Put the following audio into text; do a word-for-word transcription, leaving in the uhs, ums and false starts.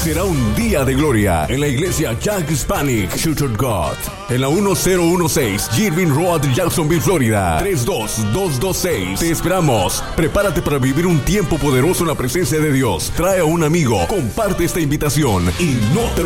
será un día de gloria en la iglesia Jack Hispanic Church of God, en la uno cero uno seis Irving Road, Jacksonville, Florida, tres dos dos dos seis. Te esperamos. Prepárate para vivir un tiempo poderoso en la presencia de Dios. Trae a un amigo, comparte esta invitación y no te